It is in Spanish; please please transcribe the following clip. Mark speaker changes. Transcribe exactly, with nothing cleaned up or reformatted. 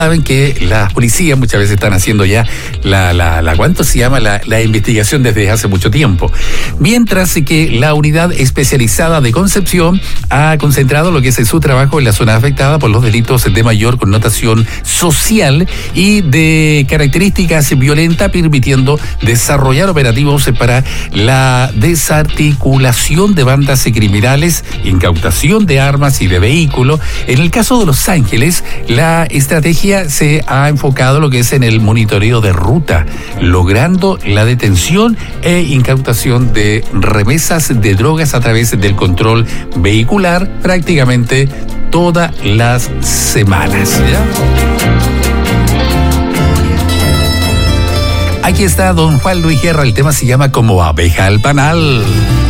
Speaker 1: Saben que las policías muchas veces están haciendo ya la, la, la ¿cuánto se llama? La, la investigación desde hace mucho tiempo. Mientras que la unidad especializada de Concepción ha concentrado lo que es su trabajo en la zona afectada por los delitos de mayor connotación social y de características violentas, permitiendo desarrollar operativos para la desarticulación de bandas criminales, incautación de armas y de vehículos. En el caso de Los Ángeles, la estrategia se ha enfocado lo que es en el monitoreo de ruta, logrando la detención e incautación de remesas de drogas a través del control vehicular prácticamente todas las semanas. ¿Ya? Aquí está don Juan Luis Guerra, el tema se llama Como abeja al panal.